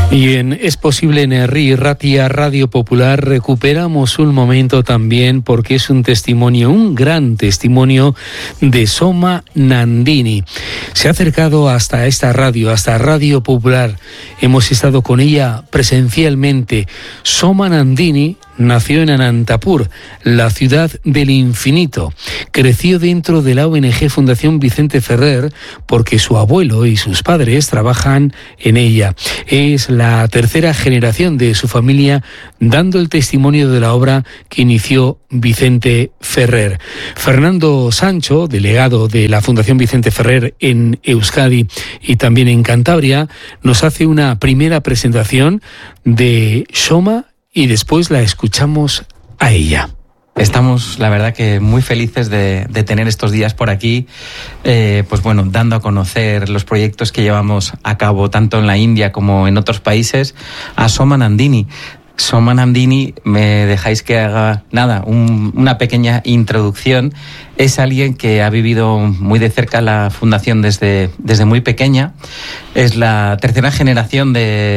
Y en Es Posible en Herri Ratia Radio Popular recuperamos un momento también porque es un testimonio, un gran testimonio de Soma Nandini. Se ha acercado hasta esta radio, hasta Radio Popular. Hemos estado con ella presencialmente. Soma Nandini nació en Anantapur, la ciudad del infinito. Creció dentro de la ONG Fundación Vicente Ferrer porque su abuelo y sus padres trabajan en ella. Es la tercera generación de su familia dando el testimonio de la obra que inició Vicente Ferrer. Fernando Sancho, delegado de la Fundación Vicente Ferrer en Euskadi y también en Cantabria, nos hace una primera presentación de Soma y después la escuchamos a ella. Estamos, la verdad, que muy felices de tener estos días por aquí, pues bueno, dando a conocer los proyectos que llevamos a cabo tanto en la India como en otros países a Soma Nandini. Soma Nandini, me dejáis que haga una pequeña introducción. Es alguien que ha vivido muy de cerca la fundación desde muy pequeña. Es la tercera generación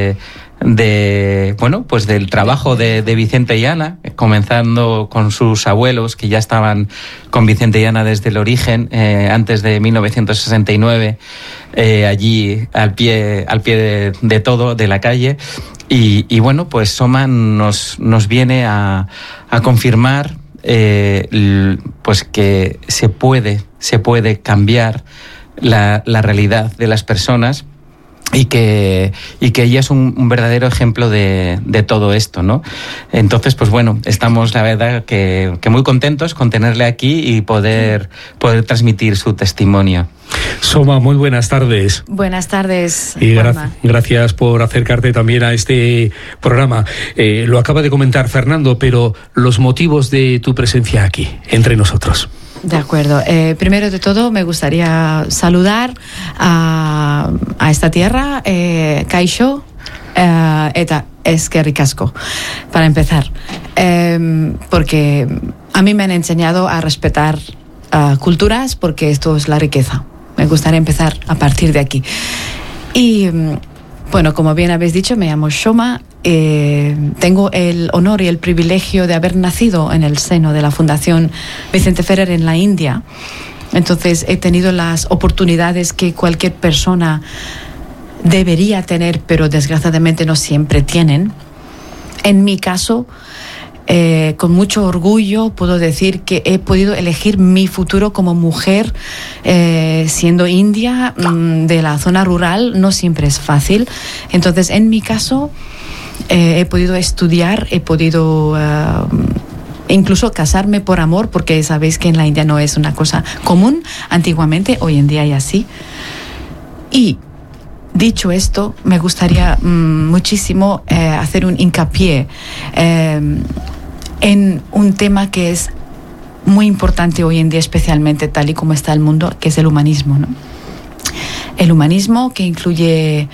del trabajo de Vicente y Ana, comenzando con sus abuelos que ya estaban con Vicente y Ana desde el origen, antes de 1969, allí al pie de todo, de la calle. Y bueno, pues Soma nos viene a confirmar pues que se puede cambiar la realidad de las personas. Y que ella es un verdadero ejemplo de todo esto, ¿no? Entonces, pues bueno, estamos, la verdad, que muy contentos con tenerle aquí y poder transmitir su testimonio. Soma, muy buenas tardes. Buenas tardes. Y gracias por acercarte también a este programa. Lo acaba de comentar Fernando, pero los motivos de tu presencia aquí, entre nosotros. De acuerdo. Primero de todo, me gustaría saludar a esta tierra, Kaixo, eta eskerrik asko, para empezar. Porque a mí me han enseñado a respetar culturas, porque esto es la riqueza. Me gustaría empezar a partir de aquí. Y bueno, como bien habéis dicho, me llamo Soma. Tengo el honor y el privilegio de haber nacido en el seno de la Fundación Vicente Ferrer en la India. Entonces he tenido las oportunidades que cualquier persona debería tener, pero desgraciadamente no siempre tienen. En mi caso, con mucho orgullo puedo decir que he podido elegir mi futuro como mujer, siendo india, de la zona rural. No siempre es fácil. Entonces, en mi caso, he podido estudiar, he podido incluso casarme por amor, porque sabéis que en la India no es una cosa común antiguamente, hoy en día y así. Y dicho esto, me gustaría muchísimo hacer un hincapié en un tema que es muy importante hoy en día, especialmente tal y como está el mundo, que es el humanismo, ¿no? El humanismo, que incluye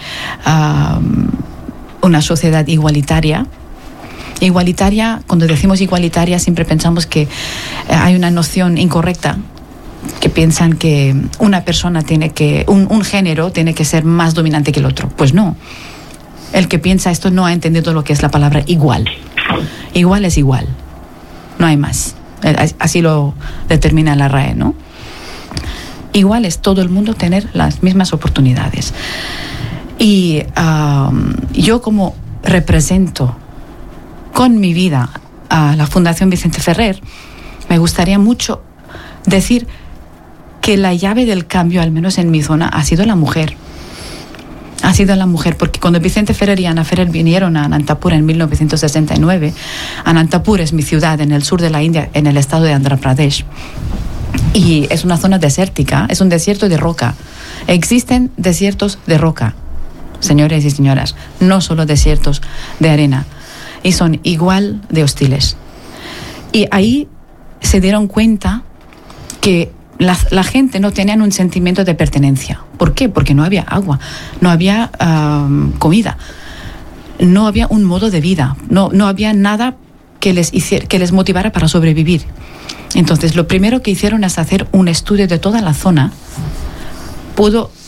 una sociedad igualitaria. Igualitaria, cuando decimos igualitaria, siempre pensamos que hay una noción incorrecta, que piensan que una persona un género tiene que ser más dominante que el otro. Pues no. El que piensa esto no ha entendido lo que es la palabra igual. Igual es igual. No hay más. Así lo determina la RAE, ¿no? Igual es todo el mundo tener las mismas oportunidades. Y yo, como represento con mi vida a la Fundación Vicente Ferrer, me gustaría mucho decir que la llave del cambio, al menos en mi zona, ha sido la mujer. Ha sido la mujer, porque cuando Vicente Ferrer y Ana Ferrer vinieron a Anantapur en 1969, Anantapur es mi ciudad en el sur de la India, en el estado de Andhra Pradesh, y es una zona desértica, es un desierto de roca. Existen desiertos de roca, señores y señoras, no solo desiertos de arena, y son igual de hostiles. Y ahí se dieron cuenta que la gente no tenía un sentimiento de pertenencia. ¿Por qué? Porque no había agua, no había comida, no había un modo de vida, no había nada que les motivara para sobrevivir. Entonces, lo primero que hicieron es hacer un estudio de toda la zona. Pudo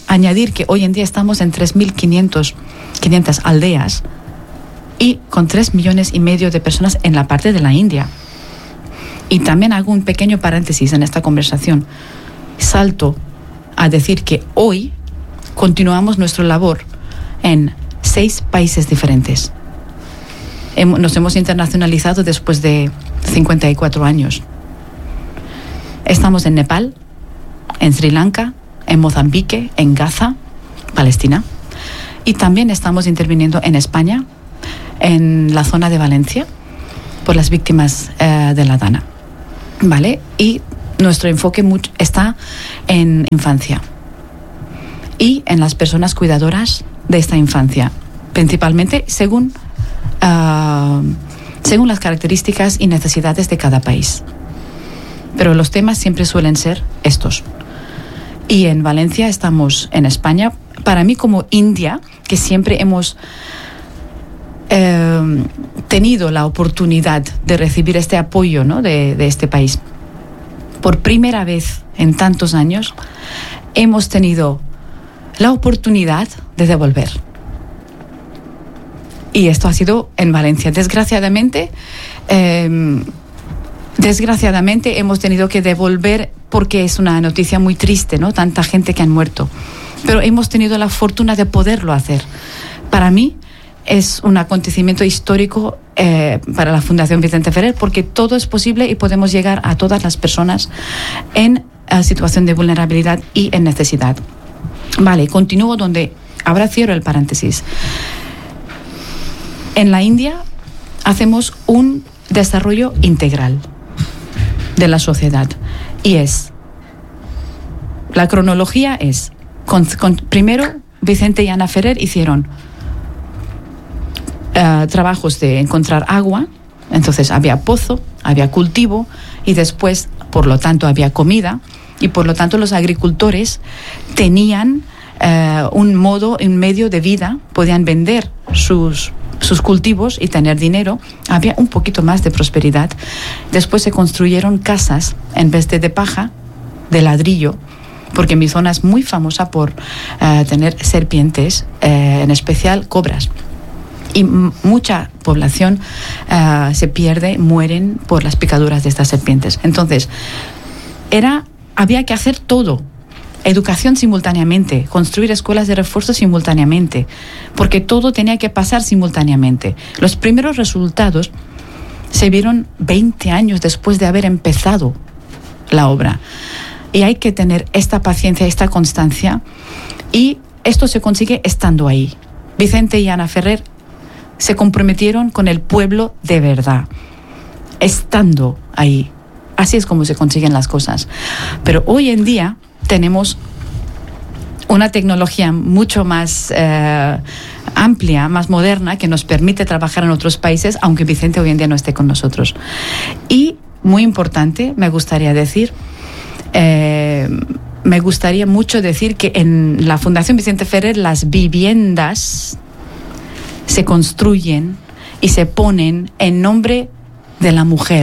añadir que hoy en día estamos en 3.500 aldeas y con 3,5 millones de personas en la parte de la India. Y también hago un pequeño paréntesis en esta conversación. Salto a decir que hoy continuamos nuestra labor en 6 países diferentes. Nos hemos internacionalizado después de 54 años. Estamos en Nepal, en Sri Lanka, en Mozambique, en Gaza, Palestina. Y también estamos interviniendo en España, en la zona de Valencia, por las víctimas de la Dana. ¿Vale? Y nuestro enfoque está en infancia y en las personas cuidadoras de esta infancia, principalmente según las características y necesidades de cada país. Pero los temas siempre suelen ser estos. Y en Valencia estamos en España. Para mí, como India, que siempre hemos tenido la oportunidad de recibir este apoyo, ¿no?, de este país. Por primera vez en tantos años hemos tenido la oportunidad de devolver. Y esto ha sido en Valencia. Desgraciadamente hemos tenido que devolver porque es una noticia muy triste, ¿no? Tanta gente que han muerto. Pero hemos tenido la fortuna de poderlo hacer. Para mí es un acontecimiento histórico para la Fundación Vicente Ferrer, porque todo es posible y podemos llegar a todas las personas en situación de vulnerabilidad y en necesidad. Vale, continúo donde ahora cierro el paréntesis. En la India hacemos un desarrollo integral de la sociedad y la cronología es primero Vicente y Ana Ferrer hicieron trabajos de encontrar agua, entonces había pozo, había cultivo y después, por lo tanto, había comida y por lo tanto los agricultores tenían un medio de vida, podían vender sus cultivos y tener dinero, había un poquito más de prosperidad. Después se construyeron casas en vez de paja, de ladrillo, porque mi zona es muy famosa por tener serpientes, en especial cobras. Y mucha población se pierde, mueren por las picaduras de estas serpientes. Entonces, había que hacer todo. Educación simultáneamente, construir escuelas de refuerzo simultáneamente, porque todo tenía que pasar simultáneamente. Los primeros resultados se vieron 20 años después de haber empezado la obra. Y hay que tener esta paciencia, esta constancia, y esto se consigue estando ahí. Vicente y Ana Ferrer se comprometieron con el pueblo de verdad, estando ahí. Así es como se consiguen las cosas. Pero hoy en día tenemos una tecnología mucho más amplia, más moderna, que nos permite trabajar en otros países, aunque Vicente hoy en día no esté con nosotros. Y, muy importante, me gustaría mucho decir que en la Fundación Vicente Ferrer las viviendas se construyen y se ponen en nombre de la mujer.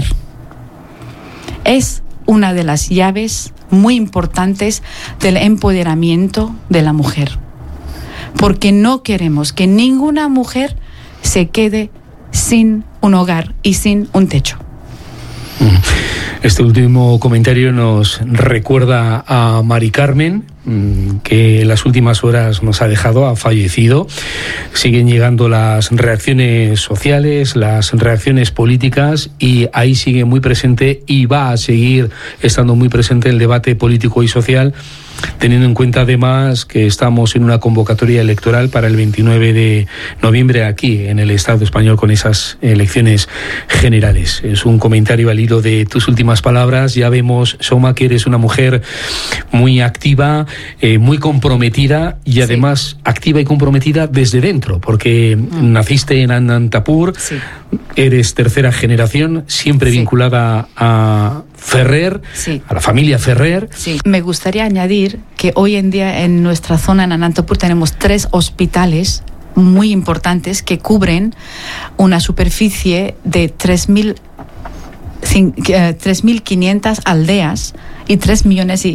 Es una de las llaves muy importantes del empoderamiento de la mujer, porque no queremos que ninguna mujer se quede sin un hogar y sin un techo. Este último comentario nos recuerda a Mari Carmen, que en las últimas horas nos ha dejado, ha fallecido. Siguen llegando las reacciones sociales, las reacciones políticas, y ahí sigue muy presente y va a seguir estando muy presente el debate político y social, teniendo en cuenta además que estamos en una convocatoria electoral para el 29 de noviembre aquí en el Estado español, con esas elecciones generales. Es un comentario al hilo de tus últimas palabras. Ya vemos, Soma, que eres una mujer muy activa, muy comprometida, y además activa y comprometida desde dentro, porque naciste en Anantapur, eres tercera generación, siempre vinculada a Ferrer, a la familia Ferrer. Me gustaría añadir que hoy en día en nuestra zona, en Anantapur, tenemos 3 hospitales muy importantes que cubren una superficie de 3.500 aldeas y 3,5 millones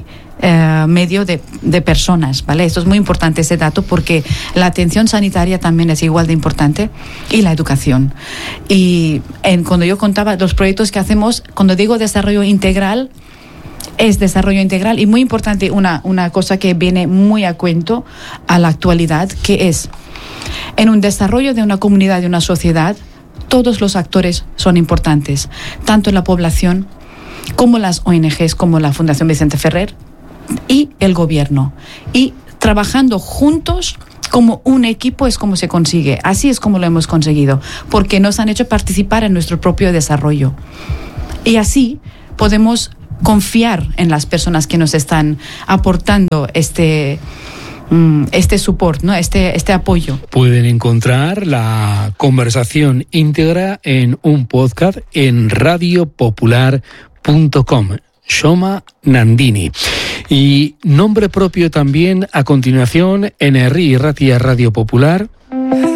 medio de personas, ¿vale? Esto es muy importante, ese dato, porque la atención sanitaria también es igual de importante, y la educación. Y cuando yo contaba los proyectos que hacemos, cuando digo desarrollo integral, es desarrollo integral, y muy importante, una cosa que viene muy a cuento a la actualidad, que es, en un desarrollo de una comunidad, de una sociedad, todos los actores son importantes, tanto la población como las ONGs, como la Fundación Vicente Ferrer y el gobierno. Y trabajando juntos como un equipo es como se consigue. Así es como lo hemos conseguido, porque nos han hecho participar en nuestro propio desarrollo. Y así podemos confiar en las personas que nos están aportando este support, ¿no? este apoyo. Pueden encontrar la conversación íntegra en un podcast en radiopopular.com. Soma Nandini. Y nombre propio también a continuación en Herri y Ratia Radio Popular.